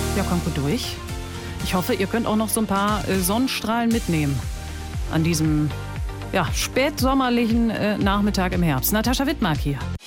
Ja, kommt gut durch. Ich hoffe, ihr könnt auch noch so ein paar Sonnenstrahlen mitnehmen an diesem spätsommerlichen Nachmittag im Herbst. Natascha Wittmark hier.